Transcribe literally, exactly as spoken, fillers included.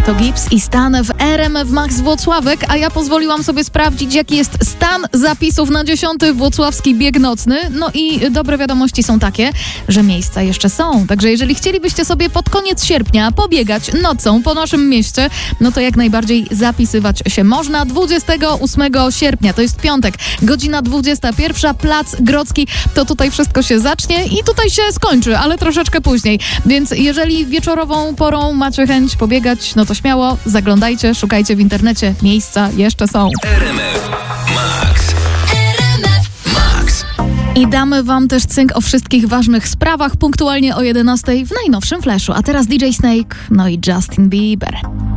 to Gibbs i stan w R M F Max Włocławek, a ja pozwoliłam sobie sprawdzić, jaki jest stan zapisów na dziesiąty Włocławski Bieg Nocny. No i dobre wiadomości są takie, że miejsca jeszcze są. Także jeżeli chcielibyście sobie pod koniec sierpnia pobiegać nocą po naszym mieście, no to jak najbardziej zapisywać się można. dwudziestego ósmego sierpnia, to jest piątek, godzina dwudziesta pierwsza, Plac Grodzki, to tutaj wszystko się zacznie i tutaj się skończy, ale troszeczkę później. Więc jeżeli wieczorową porą macie chęć pobiegać, no to śmiało, zaglądajcie, szukajcie w internecie, miejsca jeszcze są. R M F Max. I damy wam też cynk o wszystkich ważnych sprawach punktualnie o jedenastej w najnowszym Flashu. A teraz D J Snake, no i Justin Bieber.